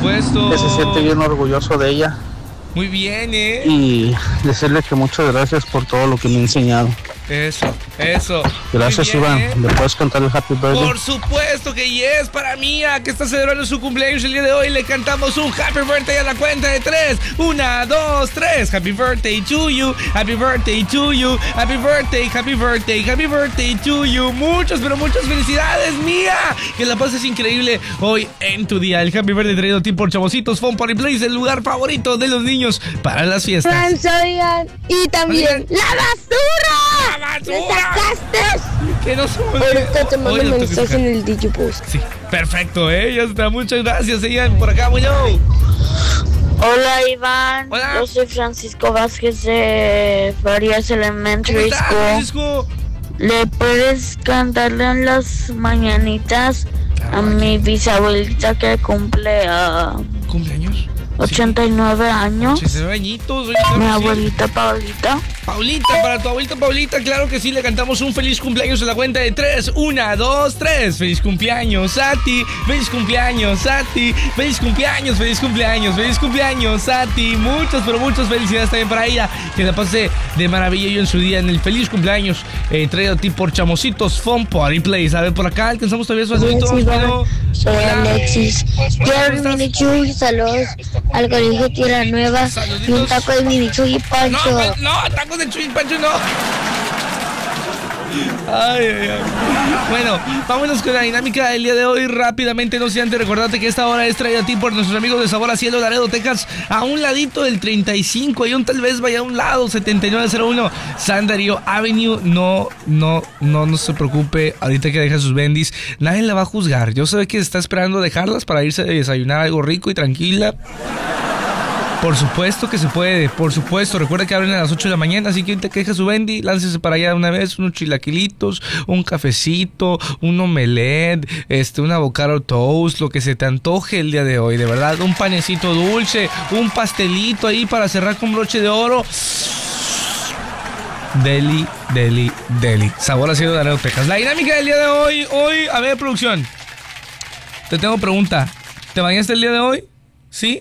supuesto. Que se siente bien orgulloso de ella. Muy bien, Y decirle que muchas gracias por todo lo que me ha enseñado. Eso. Gracias, Muy bien, Iván. ¿Le puedes cantar el Happy Birthday? Por supuesto que yes, para Mía, que está celebrando su cumpleaños el día de hoy. Le cantamos un Happy Birthday a la cuenta de 3. 1, 2, 3. Happy Birthday to you. Happy Birthday to you. Happy Birthday, Happy Birthday, Happy Birthday to you. Muchas, pero muchas felicidades, Mía. Que la pases increíble hoy en tu día. El Happy Birthday traído a ti por Chavositos Fun Party Place, el lugar favorito de los niños para las fiestas. Y también la basura. ¡La basura! ¡Me sacaste! Que no somos... Ahorita te mando un mensaje en el DJ Post. Sí, perfecto, ya está. Muchas gracias, Ian. Por acá, bueno. Hola, Iván. Hola. Yo soy Francisco Vázquez de Farias Elementary ¿Cómo estás, School. Francisco? ¿Le puedes cantarle en las mañanitas a mi bisabuelita que cumple ¿Cumpleaños? 89 años? 89 añitos. Mi abuelita Paulita. Paulita, para tu abuelita Paulita, claro que sí, le cantamos un feliz cumpleaños a la cuenta de 3. 1, 2, 3. Feliz cumpleaños a ti, feliz cumpleaños a ti, feliz cumpleaños, feliz cumpleaños, feliz cumpleaños a ti. Muchas, pero muchas felicidades también para ella. Que la pase de maravilla yo en su día en el feliz cumpleaños traído a ti por Chamositos Fun Party Place. A ver, por acá alcanzamos todavía su saluditos. Soy Alexis. Quiero un mini chuy, saludos al colegio Tierra Nueva y un taco de mini chuy y pancho. No, tacos de chuy, pancho, no. Ay. Bueno, vámonos con la dinámica del día de hoy rápidamente. No sé, antes recordarte que esta hora es traída a ti por nuestros amigos de Sabor a Cielo, Laredo, Texas, a un ladito del 35. Hay un tal vez vaya a un lado, 7901 San Darío Avenue. No se preocupe. Ahorita que deja sus bendis, nadie la va a juzgar. Yo sé que está esperando dejarlas para irse a desayunar algo rico y tranquila. Por supuesto que se puede, por supuesto. Recuerda que abren a las 8 de la mañana, así que ahorita que deja su bendy, láncese para allá de una vez, unos chilaquilitos, un cafecito, un omelette, un avocado toast, lo que se te antoje el día de hoy, de verdad. Un panecito dulce, un pastelito ahí para cerrar con broche de oro. Deli. Sabor a Cielo de Laredo, Texas. La dinámica del día de hoy, a ver, producción. Te tengo pregunta. ¿Te bañaste el día de hoy? ¿Sí?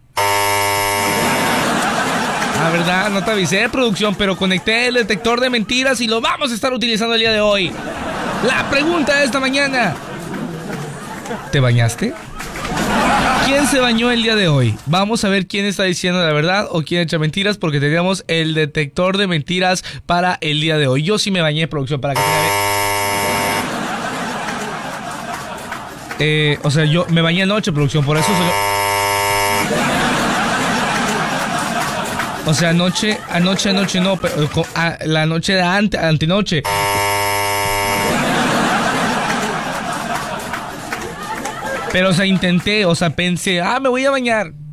La verdad, no te avisé, producción, pero conecté el detector de mentiras y lo vamos a estar utilizando el día de hoy. La pregunta de esta mañana: ¿te bañaste? ¿Quién se bañó el día de hoy? Vamos a ver quién está diciendo la verdad o quién echa mentiras, porque tenemos el detector de mentiras para el día de hoy. Yo sí me bañé, producción, para que tenga... o sea, yo me bañé anoche, producción, por eso o sea, anoche no, pero la noche de antenoche. Pero, o sea, intenté, o sea, pensé, me voy a bañar.